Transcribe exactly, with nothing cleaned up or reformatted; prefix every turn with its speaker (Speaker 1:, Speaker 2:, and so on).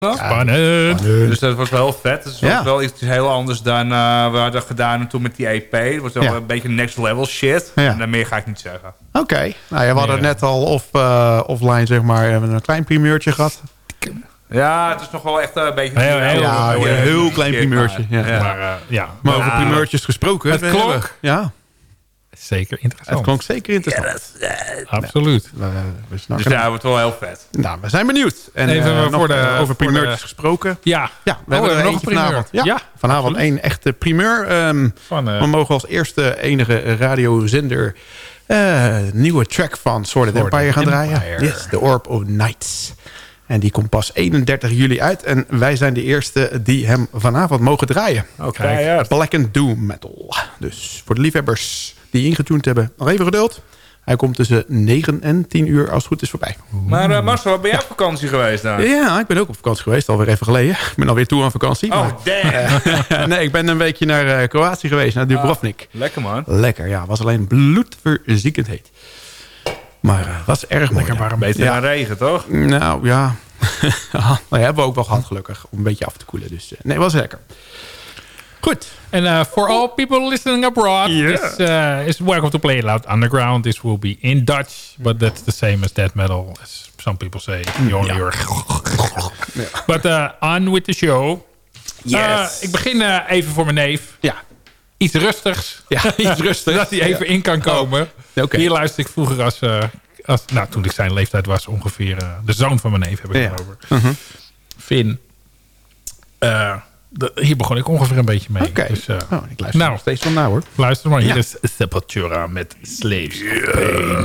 Speaker 1: Spannend.
Speaker 2: Dus dat was wel vet. Het is
Speaker 3: Ja.
Speaker 2: wel iets heel anders dan uh, we hadden gedaan toen met die E P. Het was wel
Speaker 3: Ja.
Speaker 2: een beetje next level shit.
Speaker 3: Ja.
Speaker 2: En dan meer ga ik niet zeggen.
Speaker 3: Oké. Okay. Nou ja, we hadden
Speaker 1: Nee,
Speaker 3: net al off, uh, offline zeg maar een klein primeurtje gehad.
Speaker 2: Ja, het is nog wel echt een beetje...
Speaker 1: Heel, heel,
Speaker 3: Ja,
Speaker 1: heel,
Speaker 3: een
Speaker 1: heel,
Speaker 3: heel klein primeurtje. Ja.
Speaker 2: Ja.
Speaker 1: Maar uh, ja,
Speaker 3: Maar
Speaker 1: ja,
Speaker 3: over primeurtjes gesproken.
Speaker 1: Het
Speaker 3: we
Speaker 1: klonk.
Speaker 3: hebben- Ja,
Speaker 1: zeker interessant.
Speaker 3: het klonk zeker interessant.
Speaker 1: Absoluut.
Speaker 3: We, we
Speaker 2: Dus
Speaker 3: snakken.
Speaker 2: ja, het wordt wel heel vet.
Speaker 3: Nou, we zijn benieuwd. En
Speaker 1: Even
Speaker 3: uh,
Speaker 1: voor
Speaker 3: nog,
Speaker 1: de-
Speaker 3: uh, over
Speaker 1: voor
Speaker 3: primeurtjes
Speaker 1: de-
Speaker 3: gesproken.
Speaker 1: Ja,
Speaker 3: Ja, we
Speaker 1: Oh,
Speaker 3: hebben er
Speaker 1: nog
Speaker 3: eentje
Speaker 1: een primeur.
Speaker 3: vanavond. Ja,
Speaker 1: Ja,
Speaker 3: vanavond één echte primeur. Um,
Speaker 1: van, uh,
Speaker 3: we mogen als eerste enige radiozender uh, nieuwe track van Sword
Speaker 1: Sword
Speaker 3: Empire gaan
Speaker 1: Empire.
Speaker 3: draaien. Yes, The Orb of Nights. En die komt pas eenendertig juli uit. En wij zijn de eerste die hem vanavond mogen draaien.
Speaker 2: Oké,
Speaker 1: Kijk.
Speaker 2: ja.
Speaker 3: Black and Doom Metal. Dus voor de liefhebbers die ingetuned hebben, nog even geduld. Hij komt tussen negen en tien uur als het goed is voorbij.
Speaker 2: Maar uh, Marcel, wat ben jij op vakantie geweest dan?
Speaker 3: Ja, ik ben ook op vakantie geweest, alweer even geleden. Ik ben alweer toe aan vakantie. maar-
Speaker 2: Oh, damn.
Speaker 3: nee, ik ben een weekje naar uh, Kroatië geweest, naar Dubrovnik.
Speaker 2: Lekker, man.
Speaker 3: Lekker, ja. Was alleen bloedverziekend heet. Maar uh, was erg mooi.
Speaker 1: Lekker
Speaker 3: ja.
Speaker 1: warm.
Speaker 2: Beter
Speaker 3: Ja.
Speaker 2: dan regen, toch?
Speaker 3: Nou, ja. nou, ja, hebben we ook wel gehad, gelukkig. Om een beetje af te koelen. Dus uh, nee, was lekker. Goed.
Speaker 1: And uh, for all people listening abroad,
Speaker 2: Yeah.
Speaker 1: this uh, is welcome to Play It Loud Underground. This will be in Dutch, but that's the same as death metal, as some people say. You only hear... But uh, on with the show.
Speaker 3: Yes.
Speaker 1: Uh, ik begin uh, even voor mijn neef.
Speaker 3: Ja.
Speaker 1: Iets rustigs.
Speaker 3: Ja, iets rustigs.
Speaker 1: Dat hij even in kan komen.
Speaker 3: Oh, oké.
Speaker 1: Hier luister ik vroeger als... Uh, als nou, toen ik zijn leeftijd was ongeveer... Uh, de zoon van mijn neef heb ik
Speaker 3: Ja.
Speaker 1: het over. Finn. Uh, de, hier begon ik ongeveer een beetje mee.
Speaker 3: Oké.
Speaker 1: Dus, uh,
Speaker 3: oh, ik luister
Speaker 1: nou,
Speaker 3: nog steeds van nou hoor.
Speaker 1: luister maar. Hier
Speaker 3: Ja.
Speaker 1: is Sepultura met Slaves of Pain.